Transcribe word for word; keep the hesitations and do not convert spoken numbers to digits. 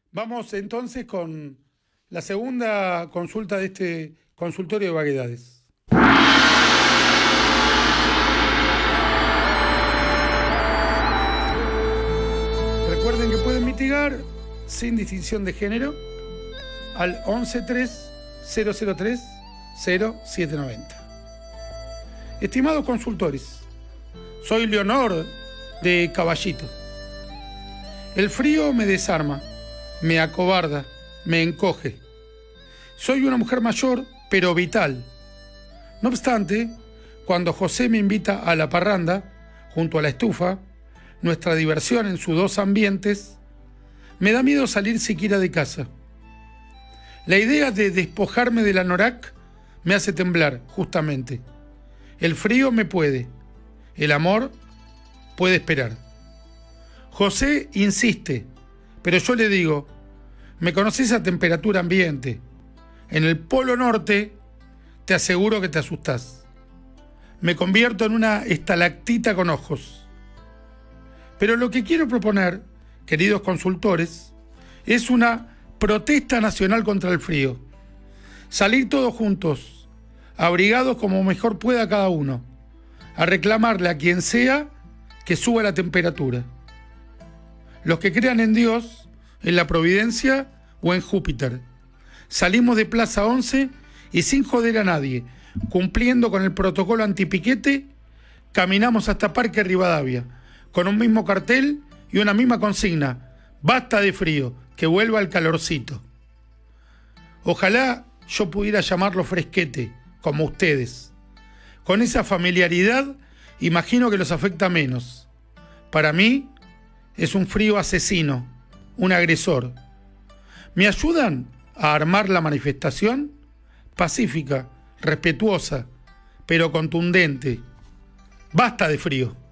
Vamos entonces con la segunda consulta de este consultorio de vaguedades. Recuerden que pueden mitigar sin distinción de género al once tres cero cero tres cero siete noventa. Estimados consultores, soy Leonor de Caballito. El frío me desarma, me acobarda, me encoge. Soy una mujer mayor, pero vital. No obstante, cuando José me invita a la parranda, junto a la estufa, nuestra diversión en sus dos ambientes, me da miedo salir siquiera de casa. La idea de despojarme del anorak me hace temblar, justamente. El frío me puede, el amor puede esperar. José insiste, pero yo le digo, me conoces a temperatura ambiente. En el Polo Norte te aseguro que te asustás. Me convierto en una estalactita con ojos. Pero lo que quiero proponer, queridos consultores, es una protesta nacional contra el frío. Salir todos juntos, abrigados como mejor pueda cada uno, a reclamarle a quien sea que suba la temperatura. Los que crean en Dios, en la providencia o en Júpiter. Salimos de Plaza once y sin joder a nadie, cumpliendo con el protocolo antipiquete, caminamos hasta Parque Rivadavia, con un mismo cartel y una misma consigna: basta de frío, que vuelva el calorcito. Ojalá yo pudiera llamarlo fresquete, como ustedes. Con esa familiaridad, imagino que los afecta menos. Para mí, es un frío asesino, un agresor. ¿Me ayudan a armar la manifestación? Pacífica, respetuosa, pero contundente. Basta de frío.